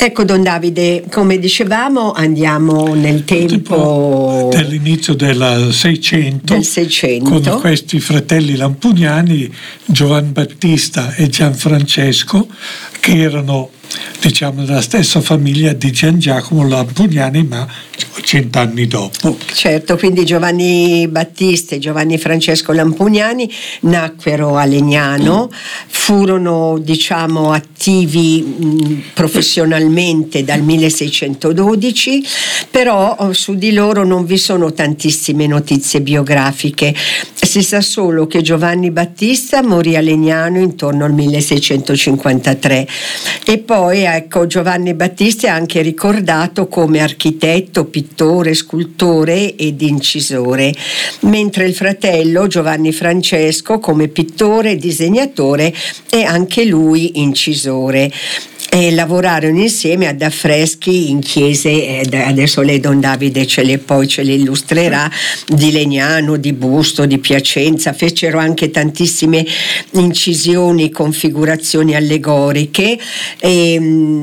Ecco, Don Davide, come dicevamo, andiamo nel tempo dell'inizio del 600, con questi fratelli Lampugnani, Giovan Battista e Gianfrancesco, che erano, diciamo, della stessa famiglia di Gian Giacomo Lampugnani, ma 100 anni dopo. Certo, quindi Giovanni Battista e Giovanni Francesco Lampugnani nacquero a Legnano, furono, diciamo, attivi professionalmente dal 1612, però su di loro non vi sono tantissime notizie biografiche. Si sa solo che Giovanni Battista morì a Legnano intorno al 1653 e poi, ecco, Giovanni Battista è anche ricordato come architetto, pittore, scultore ed incisore, mentre il fratello Giovanni Francesco come pittore, disegnatore e anche lui incisore. E lavorarono insieme ad affreschi in chiese, adesso lei Don Davide ce le illustrerà, di Legnano, di Busto, di Piacenza. Fecero anche tantissime incisioni, configurazioni allegoriche e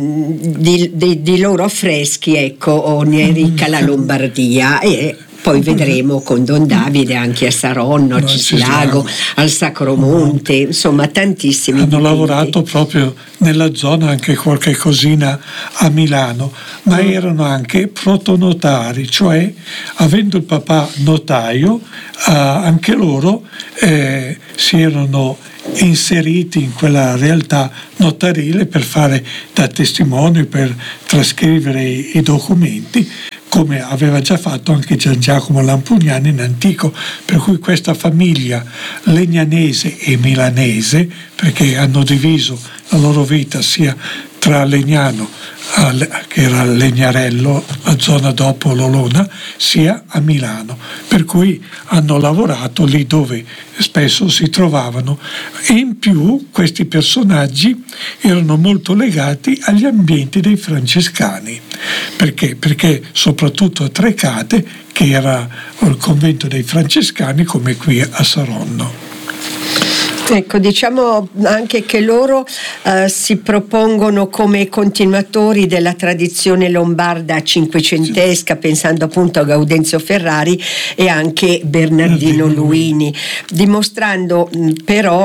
di loro affreschi, ecco, ne è ricca la Lombardia, e poi vedremo con Don Davide anche a Saronno, a Cislago, al Sacromonte, insomma tantissimi. Hanno lavorato proprio nella zona, anche qualche cosina a Milano, ma erano anche protonotari, cioè avendo il papà notaio, anche loro si erano inseriti in quella realtà notarile per fare da testimoni, per trascrivere i documenti, come aveva già fatto anche Gian Giacomo Lampugnani in antico, per cui questa famiglia legnanese e milanese, perché hanno diviso la loro vita sia tra Legnano, che era Legnarello, la zona dopo l'Olona, sia a Milano, per cui hanno lavorato lì dove spesso si trovavano, e in più questi personaggi erano molto legati agli ambienti dei francescani. Perché? Perché soprattutto a Trecate, che era il convento dei francescani, come qui a Saronno. Ecco, diciamo anche che loro si propongono come continuatori della tradizione lombarda cinquecentesca, pensando appunto a Gaudenzio Ferrari e anche Bernardino Luini, dimostrando però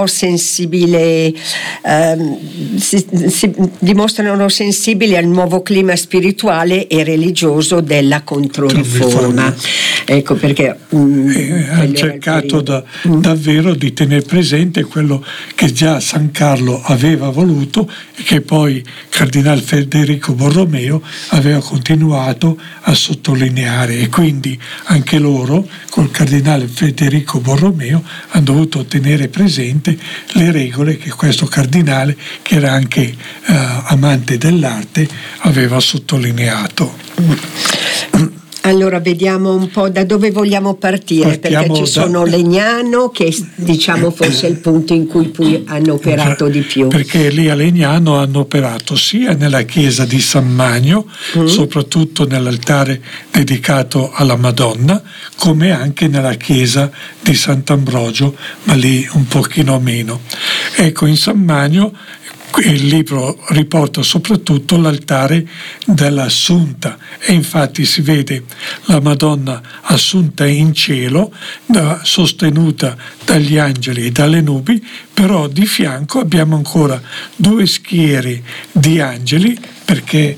dimostrano sensibili al nuovo clima spirituale e religioso della Controriforma. Ecco perché hanno cercato davvero di tenere presente quello che già San Carlo aveva voluto e che poi Cardinal Federico Borromeo aveva continuato a sottolineare, e quindi anche loro col Cardinale Federico Borromeo hanno dovuto tenere presente le regole che questo cardinale, che era anche amante dell'arte, aveva sottolineato. Allora vediamo un po' da dove vogliamo partire, perché ci sono Legnano, che diciamo forse è il punto in cui poi hanno operato di più. Perché lì a Legnano hanno operato sia nella chiesa di San Magno, soprattutto nell'altare dedicato alla Madonna, come anche nella chiesa di Sant'Ambrogio, ma lì un pochino meno. Ecco, in San Magno il libro riporta soprattutto l'altare dell'Assunta, e infatti si vede la Madonna assunta in cielo, sostenuta dagli angeli e dalle nubi, però di fianco abbiamo ancora due schiere di angeli, perché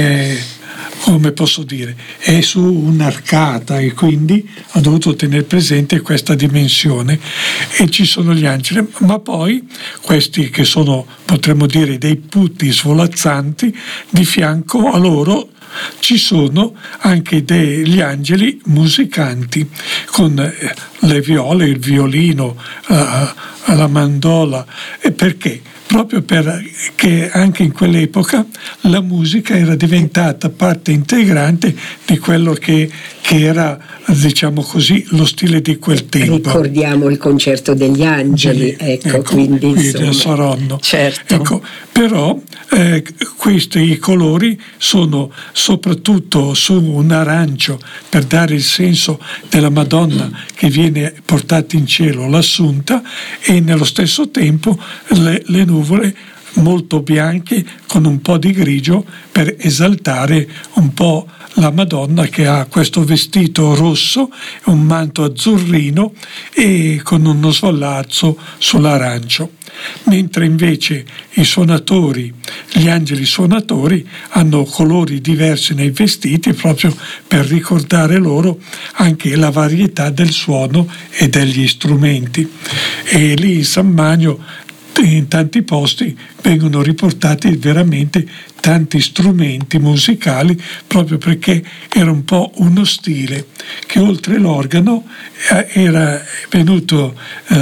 come posso dire, è su un'arcata, e quindi ho dovuto tenere presente questa dimensione, e ci sono gli angeli, ma poi questi che sono, potremmo dire, dei putti svolazzanti, di fianco a loro ci sono anche degli angeli musicanti con le viole, il violino, la mandola. E perché? Proprio perché anche in quell'epoca la musica era diventata parte integrante di quello che era, diciamo così, lo stile di quel tempo. Ricordiamo il concerto degli angeli, ecco quindi insomma, a Saronno. Certo. Ecco, però questi colori sono soprattutto su un arancio, per dare il senso della Madonna che viene portata in cielo, l'Assunta, e nello stesso tempo le nuvole molto bianche con un po' di grigio per esaltare un po' la Madonna, che ha questo vestito rosso, un manto azzurrino e con uno svolazzo sull'arancio. Mentre invece i suonatori, gli angeli suonatori, hanno colori diversi nei vestiti proprio per ricordare loro anche la varietà del suono e degli strumenti. E lì in San Magno, in tanti posti, vengono riportati veramente tanti strumenti musicali, proprio perché era un po' uno stile che oltre l'organo era venuto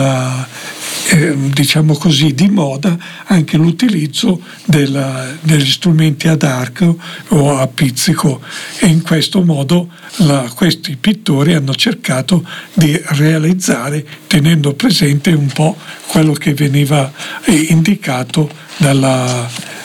diciamo così di moda anche l'utilizzo degli strumenti ad arco o a pizzico, e in questo modo questi pittori hanno cercato di realizzare, tenendo presente un po' quello che veniva indicato dalla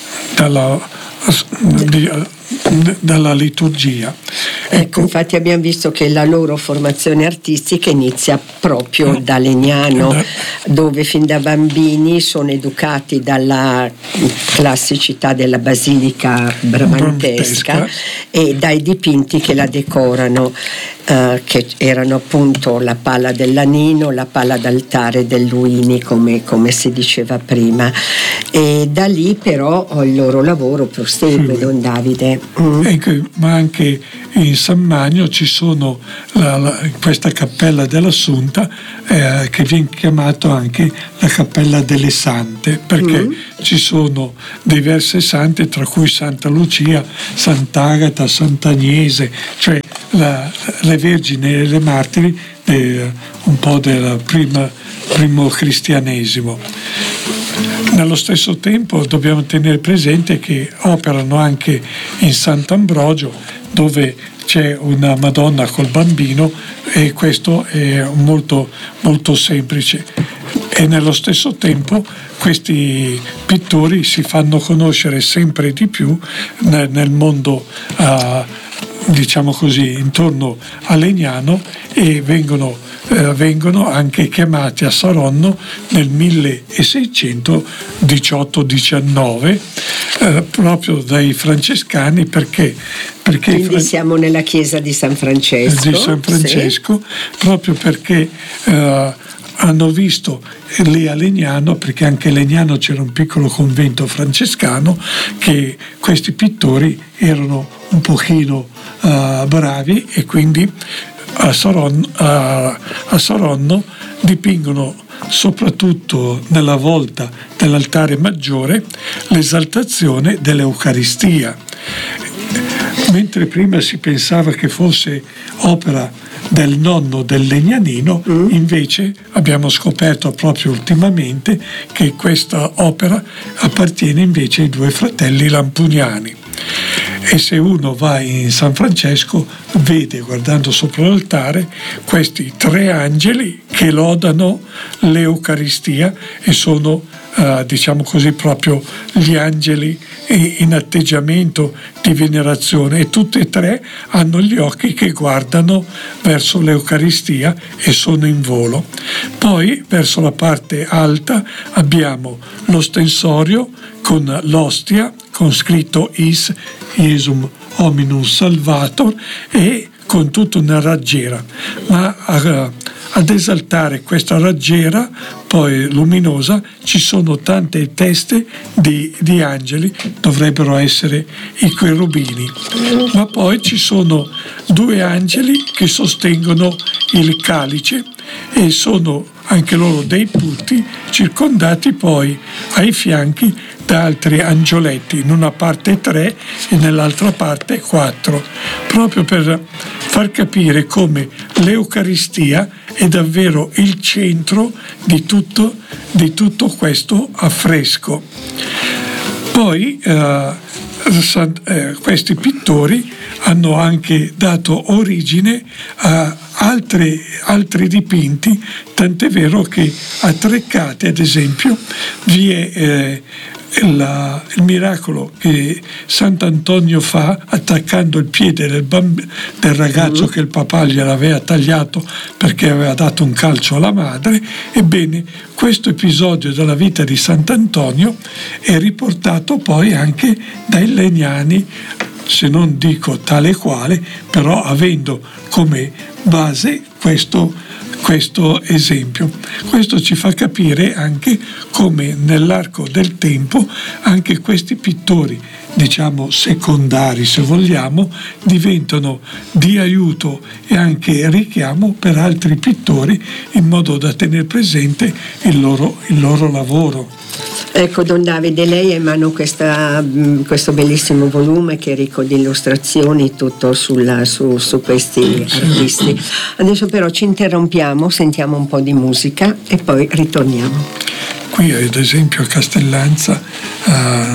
liturgia. Ecco, infatti abbiamo visto che la loro formazione artistica inizia proprio da Legnano, dove fin da bambini sono educati dalla classicità della basilica bramantesca e dai dipinti che la decorano, che erano appunto la pala dell'Anino, la pala d'altare del Luini, come si diceva prima, e da lì però il loro lavoro prosegue, Don Davide. Ma anche in San Magno ci sono questa cappella dell'Assunta, che viene chiamata anche la cappella delle Sante, perché ci sono diverse sante, tra cui Santa Lucia, Sant'Agata, Sant'Agnese, cioè le vergini e le martiri un po' del primo cristianesimo. Nello stesso tempo dobbiamo tenere presente che operano anche in Sant'Ambrogio, dove c'è una Madonna col bambino, e questo è molto, molto semplice. E nello stesso tempo questi pittori si fanno conoscere sempre di più nel mondo, diciamo così, intorno a Legnano, e vengono anche chiamati a Saronno nel 1618-19, proprio dai francescani, perché quindi siamo nella chiesa di San Francesco. Di San Francesco, sì. Proprio perché hanno visto lì a Legnano, perché anche a Legnano c'era un piccolo convento francescano, che questi pittori erano un pochino bravi, e quindi a Saronno dipingono soprattutto nella volta dell'altare maggiore l'esaltazione dell'Eucaristia. Mentre prima si pensava che fosse opera del nonno del Legnanino, invece abbiamo scoperto proprio ultimamente che questa opera appartiene invece ai due fratelli Lampugnani. E se uno va in San Francesco vede, guardando sopra l'altare, questi tre angeli che lodano l'Eucaristia, e sono diciamo così proprio gli angeli in atteggiamento di venerazione, e tutti e tre hanno gli occhi che guardano verso l'Eucaristia e sono in volo. Poi verso la parte alta abbiamo l'ostensorio con l'ostia con scritto Is Iesum Hominum Salvator, e con tutta una raggiera, ma ad esaltare questa raggiera poi luminosa ci sono tante teste di angeli, dovrebbero essere i cherubini, ma poi ci sono due angeli che sostengono il calice, e sono anche loro dei putti, circondati poi ai fianchi da altri angioletti, in una parte 3 e nell'altra parte 4, proprio per far capire come l'Eucaristia è davvero il centro di tutto questo affresco. Poi questi pittori hanno anche dato origine altri dipinti, tant'è vero che a Treccate, ad esempio, vi è il miracolo che Sant'Antonio fa attaccando il piede del ragazzo che il papà gliel'aveva tagliato perché aveva dato un calcio alla madre. Ebbene, questo episodio della vita di Sant'Antonio è riportato poi anche dai Legnani, se non dico tale quale, però avendo come base questo esempio. Questo ci fa capire anche come nell'arco del tempo anche questi pittori, diciamo secondari se vogliamo, diventano di aiuto e anche richiamo per altri pittori, in modo da tenere presente il loro lavoro. Ecco, Don Davide, lei ha in mano questo bellissimo volume che è ricco di illustrazioni, tutto su questi artisti. Adesso però ci interrompiamo, sentiamo un po' di musica e poi ritorniamo. Qui ad esempio a Castellanza